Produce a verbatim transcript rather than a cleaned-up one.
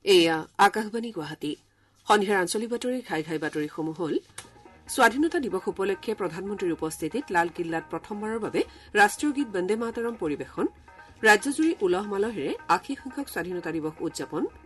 এয়া আকাশবাণী গুৱাহাটী সন্ধিয়াৰ আঞ্চলিক বাতৰি ঘাই ঘাই বাতৰিসমূহ হ'ল স্বাধীনতা দিৱস উপলক্ষে প্ৰধানমন্ত্ৰীৰ উপস্থিতিত লালকিল্লাত প্ৰথমবাৰৰ বাবে ৰাষ্ট্ৰীয় গীত বন্দে মাতৰম পৰিৱেশন ৰাজ্যজুৰি উলহ মালহেৰে আশী সংখ্যক স্বাধীনতা দিৱস উদযাপন